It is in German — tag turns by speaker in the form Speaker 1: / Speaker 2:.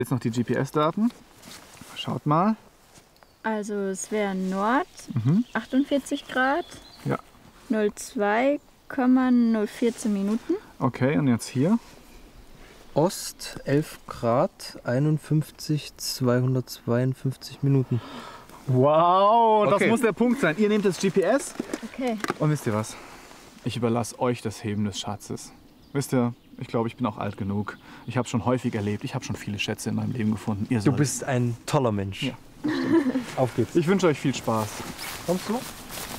Speaker 1: Jetzt noch die GPS-Daten. Schaut mal.
Speaker 2: Also es wäre Nord 48 Grad,
Speaker 1: Ja.
Speaker 2: 02,014 Minuten.
Speaker 1: Okay, und jetzt hier?
Speaker 3: Ost 11 Grad, 51, 252 Minuten.
Speaker 1: Wow, das
Speaker 3: Okay.
Speaker 1: muss der Punkt sein. Ihr nehmt das GPS
Speaker 2: Okay.
Speaker 1: und wisst ihr was? Ich überlasse euch das Heben des Schatzes. Wisst ihr, ich glaube, ich bin auch alt genug. Ich habe schon häufig erlebt, ich habe schon viele Schätze in meinem Leben gefunden. Ihr
Speaker 3: Du
Speaker 1: sollt.
Speaker 3: bist ein toller Mensch.
Speaker 1: Ja.
Speaker 3: Auf geht's.
Speaker 1: Ich wünsche euch viel Spaß.
Speaker 3: Kommst du?